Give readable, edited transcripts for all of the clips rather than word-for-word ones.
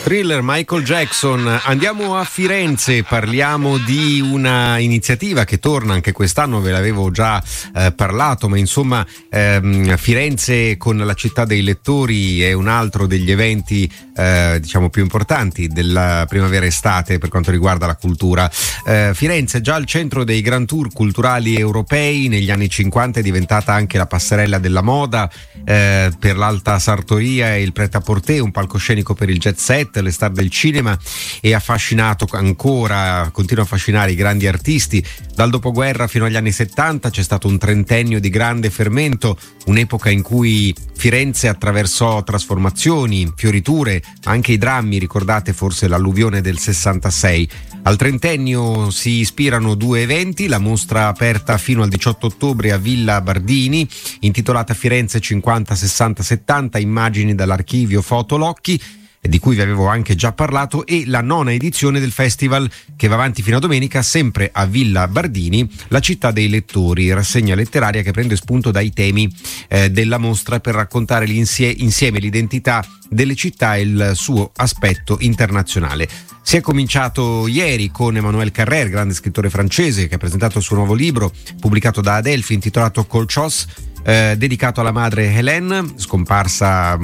Thriller, Michael Jackson. Andiamo a Firenze, parliamo di una iniziativa che torna anche quest'anno, ve l'avevo già parlato, ma insomma Firenze con la città dei lettori è un altro degli eventi diciamo più importanti della primavera-estate per quanto riguarda la cultura. Firenze, già al centro dei Grand Tour culturali europei, negli anni 50 è diventata anche la passerella della moda per l'alta sartoria e il prêt-à-porter, un palcoscenico per il jet set, le star del cinema, e affascinato ancora, continua a affascinare i grandi artisti. Dal dopoguerra fino agli anni 70 c'è stato un trentennio di grande fermento, un'epoca in cui Firenze attraversò trasformazioni, fioriture, anche i drammi. Ricordate forse l'alluvione del 66. Al trentennio si ispirano due eventi: la mostra aperta fino al 18 ottobre a Villa Bardini, intitolata Firenze 50, 60, 70, immagini dall'archivio Fotolocchi, di cui vi avevo anche già parlato, e la 9ª edizione del festival che va avanti fino a domenica, sempre a Villa Bardini, la città dei lettori, rassegna letteraria che prende spunto dai temi della mostra per raccontare insieme l'identità delle città e il suo aspetto internazionale. Si è cominciato ieri con Emmanuel Carrère, grande scrittore francese, che ha presentato il suo nuovo libro pubblicato da Adelphi intitolato Colchos, dedicato alla madre Hélène, scomparsa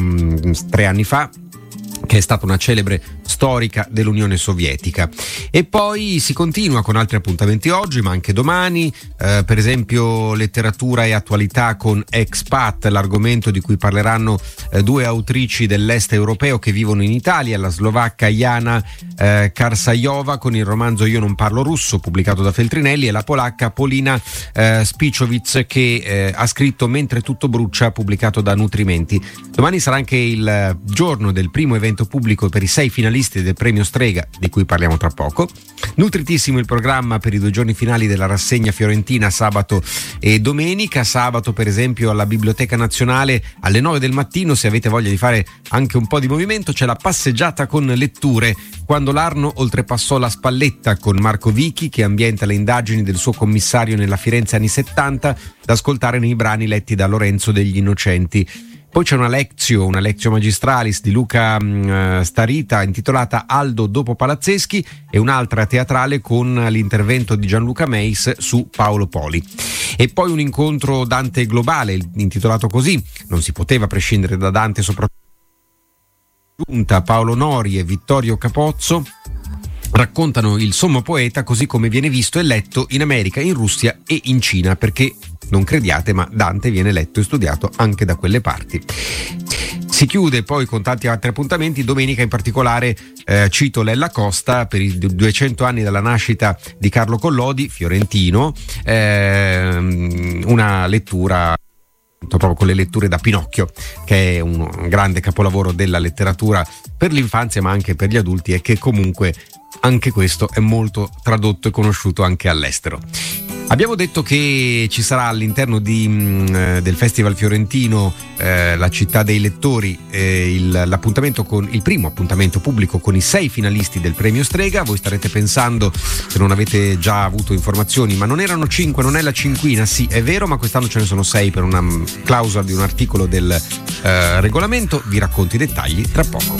3 anni fa, che è stata una celebre storica dell'Unione Sovietica. E poi si continua con altri appuntamenti oggi, ma anche domani, per esempio letteratura e attualità con Expat, l'argomento di cui parleranno due autrici dell'est europeo che vivono in Italia, la slovacca Jana Karsajova con il romanzo Io non parlo russo, pubblicato da Feltrinelli, e la polacca Polina Spichovic che ha scritto Mentre tutto brucia, pubblicato da Nutrimenti. Domani sarà anche il giorno del primo evento pubblico per i 6 finalisti del premio Strega, di cui parliamo tra poco. Nutritissimo il programma per i 2 giorni finali della rassegna fiorentina, sabato e domenica. Sabato, per esempio, alla Biblioteca Nazionale alle 9 del mattino, se avete voglia di fare anche un po' di movimento, c'è la passeggiata con letture, quando l'Arno oltrepassò la Spalletta, con Marco Vichi che ambienta le indagini del suo commissario nella Firenze anni 70, da ascoltare nei brani letti da Lorenzo degli Innocenti. Poi c'è una lectio magistralis di Luca Starita intitolata Aldo dopo Palazzeschi, e un'altra teatrale con l'intervento di Gianluca Meis su Paolo Poli. E poi un incontro Dante globale intitolato così, non si poteva prescindere da Dante, soprattutto Paolo Nori e Vittorio Capozzo raccontano il sommo poeta così come viene visto e letto in America, in Russia e in Cina, perché non crediate, ma Dante viene letto e studiato anche da quelle parti. Si chiude poi con tanti altri appuntamenti. Domenica in particolare cito Lella Costa per i 200 anni dalla nascita di Carlo Collodi, fiorentino, una lettura proprio con le letture da Pinocchio, che è un grande capolavoro della letteratura per l'infanzia ma anche per gli adulti, e che comunque anche questo è molto tradotto e conosciuto anche all'estero. Abbiamo detto che ci sarà all'interno del Festival Fiorentino la città dei lettori, l'appuntamento con il primo appuntamento pubblico con i 6 finalisti del premio Strega. Voi starete pensando, se non avete già avuto informazioni, ma non erano 5, non è la cinquina? Sì, è vero, ma quest'anno ce ne sono 6 per una clausola di un articolo del regolamento. Vi racconto i dettagli tra poco.